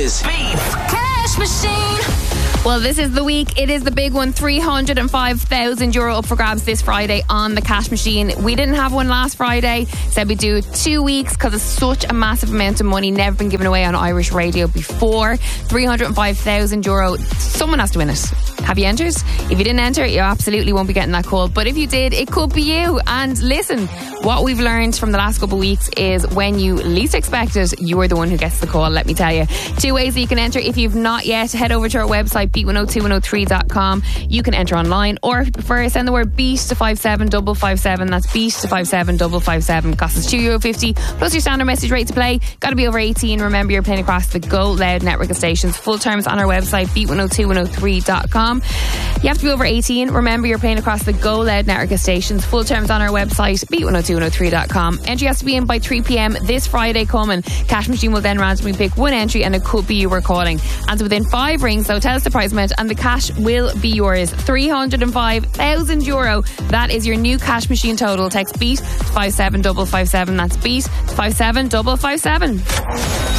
is Beats Cash Machine. Well, this is the week. It is the big one. €305,000 up for grabs this Friday on the Cash Machine. We didn't have one last Friday. Said we'd do 2 weeks because it's such a massive amount of money. Never been given away on Irish radio before. €305,000. Someone has to win it. Have you entered? If you didn't enter, you absolutely won't be getting that call. But if you did, it could be you. And listen, what we've learned from the last couple of weeks is when you least expect it, you are the one who gets the call, let me tell you. 2 ways that you can enter. If you've not yet, head over to our website, beat102103.com. You can enter online, or if you prefer, send the word BEAT to 57557. That's BEAT to 57557. Costs us €2.50 plus your standard message rate to play. Got to be over 18. Remember, you're playing across the Go Loud network of stations. Full terms on our website, beat102103.com. You have to be over 18. Remember, you're playing across the Go Loud network of stations. Full terms on our website, beat102103.com. Entry has to be in by 3 p.m. this Friday coming. Cash Machine will then randomly pick one entry and it could be you we're calling. And so within 5 rings, so tell us the prize amount and the cash will be yours. €305,000. That is your new Cash Machine total. Text BEAT to 57557. That's BEAT to 57557.